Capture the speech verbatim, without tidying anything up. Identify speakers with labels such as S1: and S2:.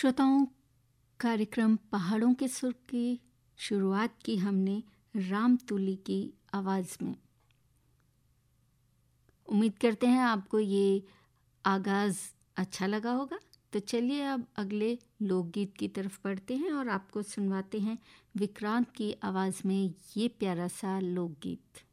S1: श्रोताओं, कार्यक्रम पहाड़ों के सुर की शुरुआत की हमने राम तुली की आवाज़ में। उम्मीद करते हैं आपको ये आगाज़ अच्छा लगा होगा। तो चलिए अब अगले लोकगीत की तरफ बढ़ते हैं और आपको सुनवाते हैं विक्रांत की आवाज़ में ये प्यारा सा लोकगीत।